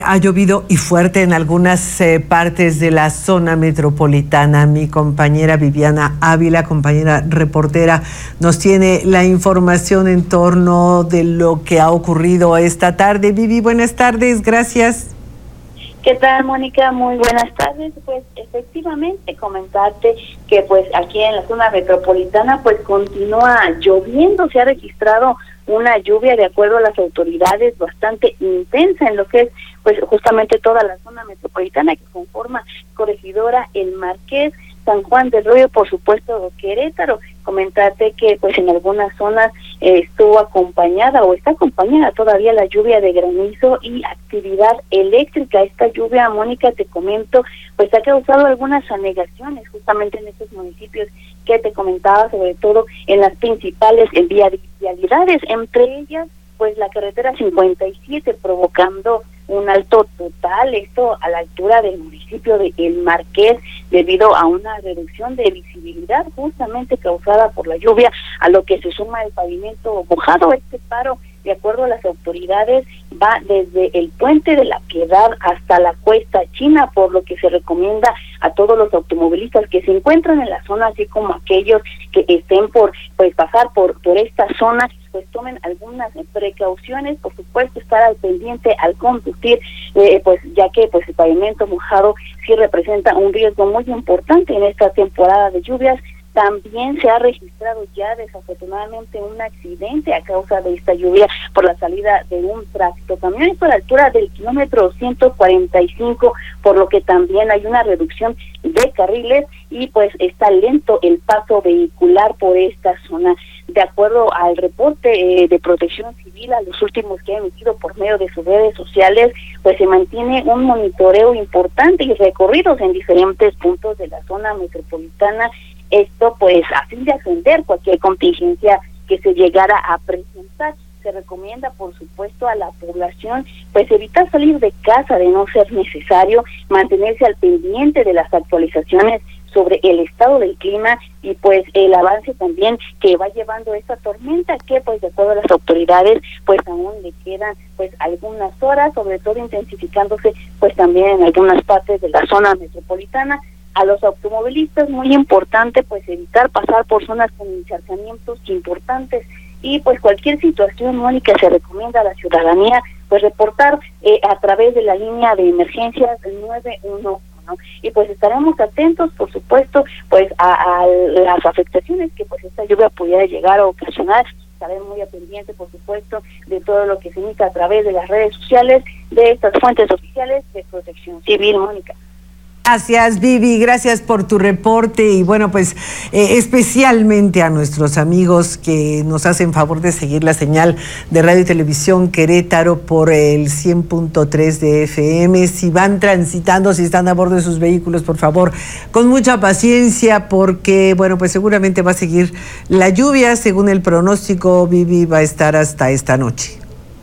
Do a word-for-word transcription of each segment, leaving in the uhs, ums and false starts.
Ha llovido y fuerte en algunas eh, partes de la zona metropolitana. Mi compañera Viviana Ávila, compañera reportera, nos tiene la información en torno de lo que ha ocurrido esta tarde. Vivi, buenas tardes, gracias. ¿Qué tal, Mónica? Muy buenas tardes. Pues efectivamente comentarte que pues aquí en la zona metropolitana pues continúa lloviendo. Se ha registrado una lluvia, de acuerdo a las autoridades, bastante intensa en lo que es pues justamente toda la zona metropolitana que conforma Corregidora, El Marqués, San Juan del Río, por supuesto Querétaro. Comentarte que pues en algunas zonas eh, estuvo acompañada o está acompañada todavía la lluvia de granizo y actividad eléctrica. Esta lluvia, Mónica, te comento, pues ha causado algunas anegaciones justamente en estos municipios que te comentaba, sobre todo en las principales vialidades, entre ellas pues la carretera cincuenta y siete, provocando un alto total, esto a la altura del municipio de El Marqués, debido a una reducción de visibilidad justamente causada por la lluvia, a lo que se suma el pavimento mojado. Este paro, de acuerdo a las autoridades, va desde el Puente de la Piedad hasta la Cuesta China, por lo que se recomienda a todos los automovilistas que se encuentran en la zona, así como aquellos que estén por pues pasar por por esta zona, pues tomen algunas precauciones, por supuesto estar al pendiente al conducir, eh, pues ya que pues el pavimento mojado sí representa un riesgo muy importante en esta temporada de lluvias. También se ha registrado ya desafortunadamente un accidente a causa de esta lluvia por la salida de un tractocamión, esto a la altura del kilómetro ciento cuarenta y cinco, por lo que también hay una reducción de carriles y pues está lento el paso vehicular por esta zona. De acuerdo al reporte eh, de Protección Civil, a los últimos que ha emitido por medio de sus redes sociales, pues se mantiene un monitoreo importante y recorridos en diferentes puntos de la zona metropolitana. Esto pues a fin de atender cualquier contingencia que se llegara a presentar. Se recomienda, por supuesto, a la población pues evitar salir de casa de no ser necesario, mantenerse al pendiente de las actualizaciones sobre el estado del clima y pues el avance también que va llevando esta tormenta, que pues de acuerdo a las autoridades pues aún le quedan pues algunas horas, sobre todo intensificándose pues también en algunas partes de la zona metropolitana. A los automovilistas, muy importante pues evitar pasar por zonas con encharcamientos importantes y pues cualquier situación, Mónica, se recomienda a la ciudadanía pues reportar eh, a través de la línea de emergencias nueve uno uno, y pues estaremos atentos, por supuesto, pues a, a las afectaciones que pues esta lluvia pudiera llegar a ocasionar. Estaremos muy pendientes, por supuesto, de todo lo que se emita a través de las redes sociales de estas fuentes oficiales de Protección Civil, Mónica. Gracias, Vivi, gracias por tu reporte y bueno, pues eh, especialmente a nuestros amigos que nos hacen favor de seguir la señal de Radio y Televisión Querétaro por el cien punto tres de F M. Si van transitando, si están a bordo de sus vehículos, por favor, con mucha paciencia porque, bueno, pues seguramente va a seguir la lluvia. Según el pronóstico, Vivi, va a estar hasta esta noche.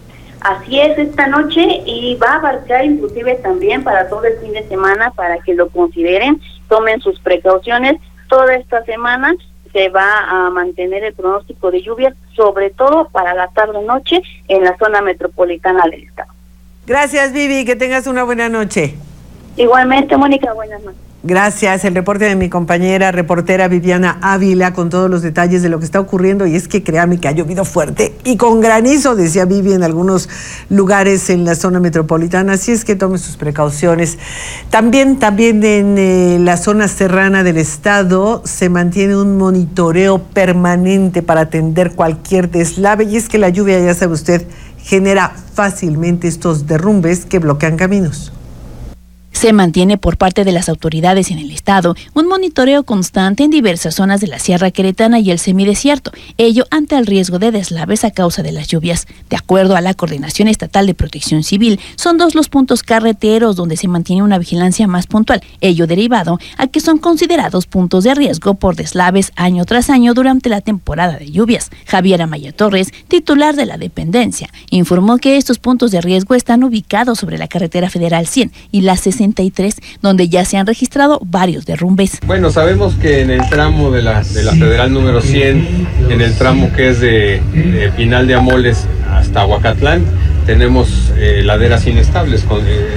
Así es, esta noche, y va a abarcar inclusive también para todo el fin de semana, para que lo consideren, tomen sus precauciones. Toda esta semana se va a mantener el pronóstico de lluvias, sobre todo para la tarde-noche en la zona metropolitana del estado. Gracias, Vivi, que tengas una buena noche. Igualmente, Mónica, buenas noches. Gracias, el reporte de mi compañera reportera Viviana Ávila con todos los detalles de lo que está ocurriendo, y es que créame que ha llovido fuerte y con granizo, decía Vivi, en algunos lugares en la zona metropolitana, así es que tome sus precauciones. También, también en eh, la zona serrana del estado se mantiene un monitoreo permanente para atender cualquier deslave, y es que la lluvia, ya sabe usted, genera fácilmente estos derrumbes que bloquean caminos. Se mantiene por parte de las autoridades en el estado un monitoreo constante en diversas zonas de la Sierra Queretana y el semidesierto, ello ante el riesgo de deslaves a causa de las lluvias. De acuerdo a la Coordinación Estatal de Protección Civil, son dos los puntos carreteros donde se mantiene una vigilancia más puntual, ello derivado a que son considerados puntos de riesgo por deslaves año tras año durante la temporada de lluvias. Javier Amaya Torres, titular de la dependencia, informó que estos puntos de riesgo están ubicados sobre la carretera federal cien y la sesenta y tres, donde ya se han registrado varios derrumbes. Bueno, sabemos que en el tramo de la, de la federal número cien, en el tramo que es de, de Pinal de Amoles hasta Huacatlán, tenemos eh, laderas inestables con... Eh,